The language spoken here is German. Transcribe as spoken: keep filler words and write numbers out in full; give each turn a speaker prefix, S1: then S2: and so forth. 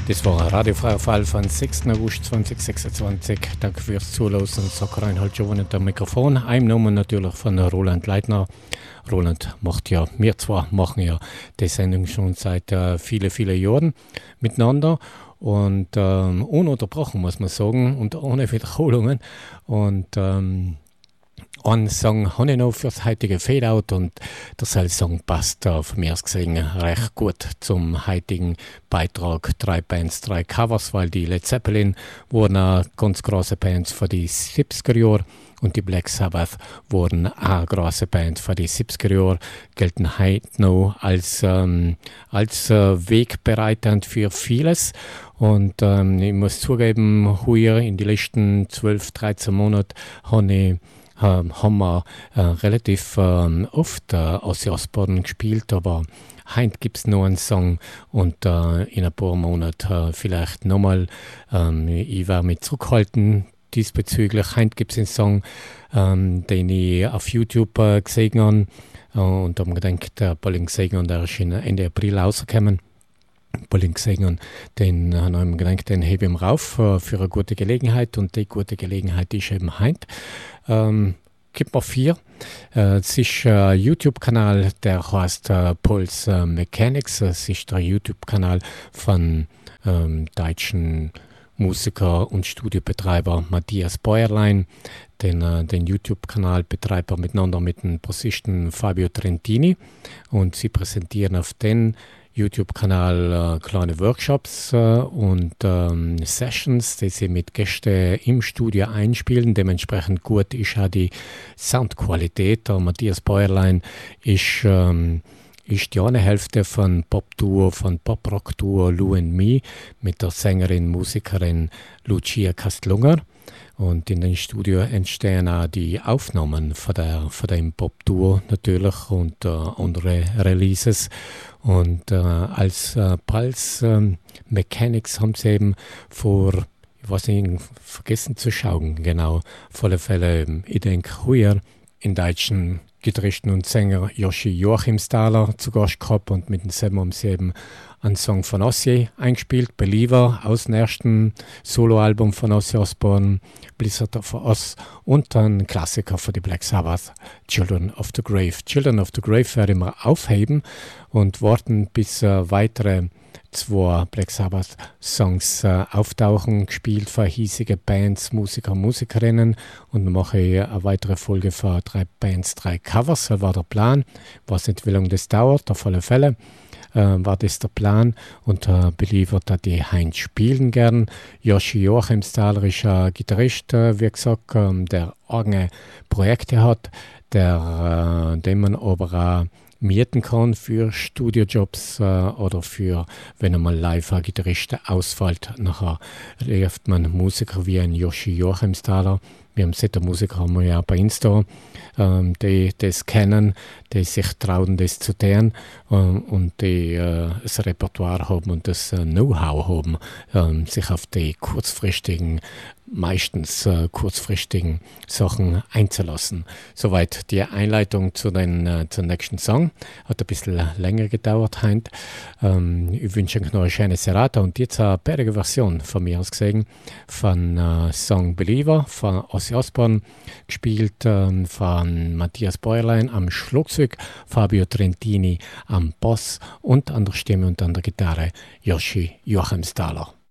S1: Das war ein radiofreier Fall von sechsten August zweitausendsechsundzwanzig. Danke fürs Zuhören. Sag Reinhold Giovanni am Mikrofon. Ein Name natürlich von Roland Leitner. Roland macht ja, wir zwar machen ja die Sendung schon seit äh, vielen, vielen Jahren miteinander. Und ähm, ununterbrochen, muss man sagen, und ohne Wiederholungen. Und ähm, einen Song habe ich noch für das heutige Fadeout und der Song passt äh, von mir aus gesehen recht gut zum heutigen Beitrag. Drei Bands, drei Covers, weil die Led Zeppelin waren äh, ganz große Bands für die siebziger Jahre und die Black Sabbath waren auch große Bands für die siebziger Jahre, gelten heute noch als, ähm, als äh, wegbereitend für vieles. Und ähm, ich muss zugeben, hier in den letzten zwölf, dreizehn Monaten habe ich Ähm, haben wir äh, relativ ähm, oft äh, Ozzy Osbourne gespielt, aber heute gibt es noch einen Song und äh, in ein paar Monaten äh, vielleicht nochmal. Ähm, ich werde mich zurückhalten diesbezüglich. Heute gibt es einen Song, ähm, den ich auf YouTube äh, gesehen habe äh, und da habe ich gedacht, der Bowling gesehen und der ist Ende April rausgekommen. Bowling gesehen und den habe ich mir gedacht, den hebe ich ihm rauf äh, für eine gute Gelegenheit und die gute Gelegenheit ist eben heute. Ähm, gibt mir vier. Äh, es ist ein YouTube-Kanal, der heißt äh, Pulse äh, Mechanics. Es ist der YouTube-Kanal von ähm, deutschen Musiker und Studiobetreiber Matthias Bäuerlein. Den, äh, den YouTube-Kanal betreibt er miteinander mit dem Bassisten Fabio Trentini und sie präsentieren auf den YouTube-Kanal äh, kleine Workshops äh, und ähm, Sessions, die sie mit Gästen im Studio einspielen. Dementsprechend gut ist auch die Soundqualität. Der Matthias Bäuerlein ist, ähm, ist die eine Hälfte von Pop-Duo, von Pop-Rock-Duo Lou and Me mit der Sängerin, Musikerin Lucia Kastlunger. Und in dem Studio entstehen auch die Aufnahmen von, der, von dem Pop-Duo natürlich und äh, andere Releases. Und äh, als äh, Pulse äh, Mechanics haben sie eben vor, ich weiß nicht, vergessen zu schauen, genau, auf alle Fälle, ich denke, heuer in deutschen Gitarristen und Sänger Joshi Joachimsthaler zu Gast gehabt und mit dem Sam haben sie eben einen Song von Ozzy eingespielt, Believer, aus dem ersten Soloalbum von Ozzy Osbourne, Blizzard of Oz und ein Klassiker für die Black Sabbath, Children of the Grave. Children of the Grave werde ich mal aufheben und warten, bis äh, weitere zwei Black Sabbath Songs äh, auftauchen, gespielt von hiesige Bands, Musiker, Musikerinnen und dann mache ich eine weitere Folge für drei Bands, drei Covers, das war der Plan. Ich weiß nicht, wie lange das dauert, auf alle Fälle. Äh, war das der Plan und äh, beliefert hat die Heinz spielen gern. Joshi Joachimsthaler ist ein Gitarrist, äh, wie gesagt, ähm, der eigene Projekte hat, der, äh, den man aber auch mieten kann für Studiojobs äh, oder für, wenn einmal live ein Gitarrist ausfällt. Nachher ruft man Musiker wie ein Joshi Joachimsthaler. Wir haben solche Musiker haben wir ja bei Insta, ähm, die das kennen, die sich trauen, das zu tun ähm, und die äh, das Repertoire haben und das äh, Know-how haben, ähm, sich auf die kurzfristigen, meistens äh, kurzfristigen Sachen einzulassen. Soweit die Einleitung zu den, äh, zum nächsten Song. Hat ein bisschen länger gedauert heute. Ähm, ich wünsche euch noch eine schöne Serata und jetzt eine bärige Version von mir aus gesehen von äh, Song Believer von Ozzy Osbourne, gespielt äh, von Matthias Bäuerlein am Schlagzeug, Fabio Trentini am Bass und an der Stimme und an der Gitarre Joshi Joachimsthaler.